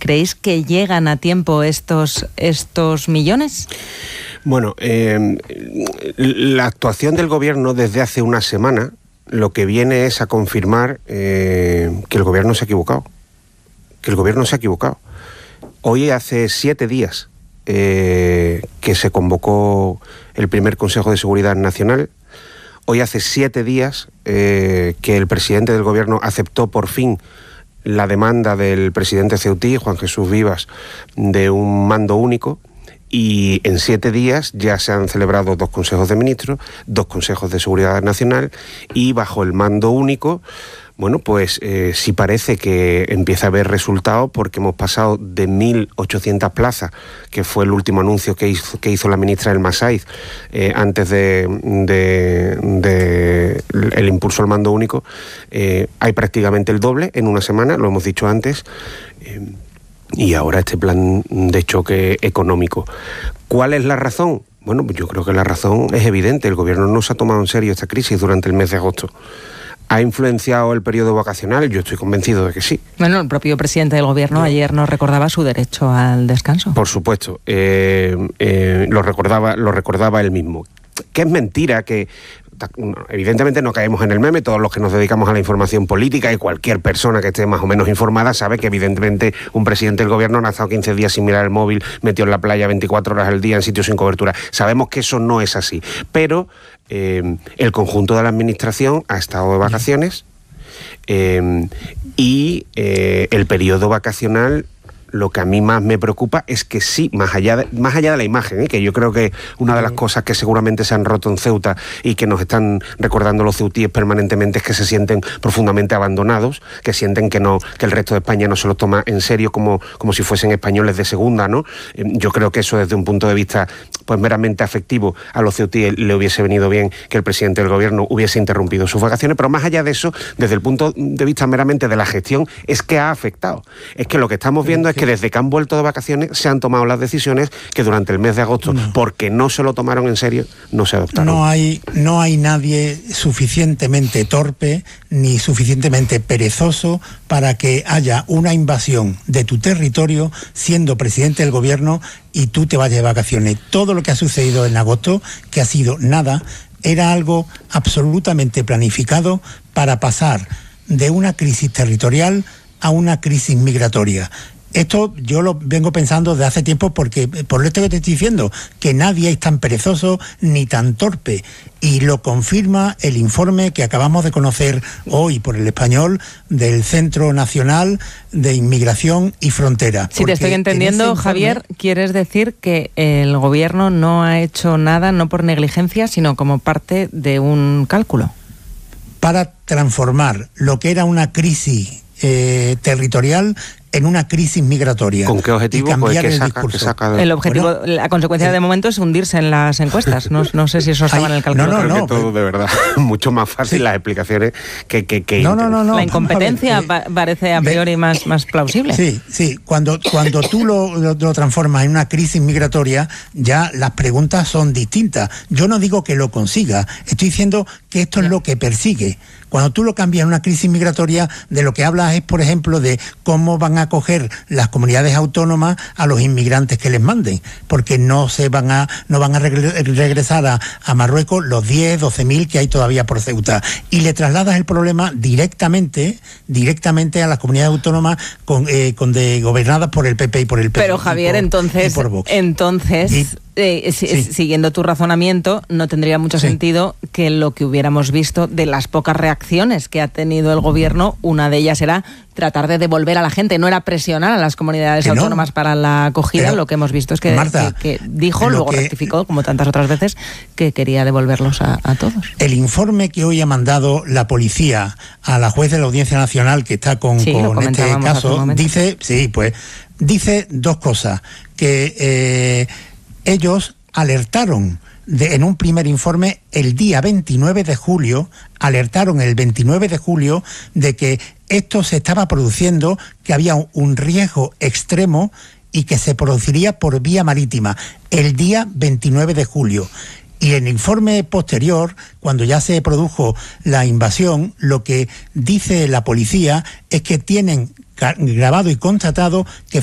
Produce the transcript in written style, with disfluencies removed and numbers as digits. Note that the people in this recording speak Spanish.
¿Creéis que llegan a tiempo estos millones? Bueno, la actuación del Gobierno desde hace una semana lo que viene es a confirmar que el Gobierno se ha equivocado. Hoy hace 7 días que se convocó el primer Consejo de Seguridad Nacional. Hoy hace 7 días que el presidente del Gobierno aceptó por fin la demanda del presidente ceutí, Juan Jesús Vivas, de un mando único. Y en 7 días ya se han celebrado 2 consejos de ministros, 2 consejos de seguridad nacional, y bajo el mando único, bueno, pues sí parece que empieza a haber resultados, porque hemos pasado de 1.800 plazas, que fue el último anuncio que hizo la ministra Elma Saiz antes de el impulso al mando único. Hay prácticamente el doble en una semana, lo hemos dicho antes. Y ahora este plan de choque económico. ¿Cuál es la razón? Bueno, pues yo creo que la razón es evidente. El Gobierno no se ha tomado en serio esta crisis durante el mes de agosto. ¿Ha influenciado el periodo vacacional? Yo estoy convencido de que sí. Bueno, el propio presidente del Gobierno ayer nos recordaba su derecho al descanso. Por supuesto. Lo recordaba él mismo. Que es mentira que... Evidentemente no caemos en el meme, todos los que nos dedicamos a la información política y cualquier persona que esté más o menos informada sabe que evidentemente un presidente del Gobierno no ha estado 15 días sin mirar el móvil, metido en la playa 24 horas al día en sitios sin cobertura. Sabemos que eso no es así, pero el conjunto de la administración ha estado de vacaciones y el periodo vacacional. Lo que a mí más me preocupa es que sí, más allá de la imagen, que yo creo que una de las cosas que seguramente se han roto en Ceuta y que nos están recordando los ceutíes permanentemente es que se sienten profundamente abandonados, que sienten que el resto de España no se los toma en serio como si fuesen españoles de segunda, ¿no? Yo creo que eso desde un punto de vista pues meramente afectivo a los ceutíes le hubiese venido bien que el presidente del Gobierno hubiese interrumpido sus vacaciones, pero más allá de eso, desde el punto de vista meramente de la gestión, es que ha afectado. Es que lo que estamos viendo es que desde que han vuelto de vacaciones se han tomado las decisiones que durante el mes de agosto, porque no se lo tomaron en serio, no se adoptaron. No hay nadie suficientemente torpe ni suficientemente perezoso para que haya una invasión de tu territorio siendo presidente del Gobierno y tú te vayas de vacaciones. Todo lo que ha sucedido en agosto, que ha sido nada, era algo absolutamente planificado para pasar de una crisis territorial a una crisis migratoria. Esto yo lo vengo pensando desde hace tiempo porque, por esto que te estoy diciendo, que nadie es tan perezoso ni tan torpe. Y lo confirma el informe que acabamos de conocer hoy por El Español del Centro Nacional de Inmigración y Frontera. Si te estoy entendiendo, informe, Javier, quieres decir que el Gobierno no ha hecho nada, no por negligencia, sino como parte de un cálculo. Para transformar lo que era una crisis territorial en una crisis migratoria. ¿Con qué objetivo? Pues el objetivo, la consecuencia de momento es hundirse en las encuestas. No sé si eso estaba en el cálculo. Creo que todo, de verdad, mucho más fácil las explicaciones que la incompetencia parece a priori más plausible. Sí. Cuando tú lo transformas en una crisis migratoria, ya las preguntas son distintas. Yo no digo que lo consiga, estoy diciendo que esto es lo que persigue. Cuando tú lo cambias en una crisis migratoria, de lo que hablas es, por ejemplo, de cómo van a acoger las comunidades autónomas a los inmigrantes que les manden, porque no van a regresar a Marruecos los 10, 12.000 que hay todavía por Ceuta. Y le trasladas el problema directamente a las comunidades autónomas gobernadas por el PP y por el PSOE. Pero Javier, entonces siguiendo tu razonamiento, no tendría mucho sentido que lo que hubiéramos visto de las pocas reacciones que ha tenido el Gobierno, una de ellas era tratar de devolver a la gente, no era presionar a las comunidades autónomas para la acogida. Lo que hemos visto es que, Marta, que dijo, luego rectificó, como tantas otras veces, que quería devolverlos a todos. El informe que hoy ha mandado la policía a la juez de la Audiencia Nacional, que está con este caso, dice 2 cosas. Que ellos alertaron en un primer informe el día 29 de julio, de que esto se estaba produciendo, que había un riesgo extremo y que se produciría por vía marítima el día 29 de julio. Y en el informe posterior, cuando ya se produjo la invasión, lo que dice la policía es que tienen grabado y constatado que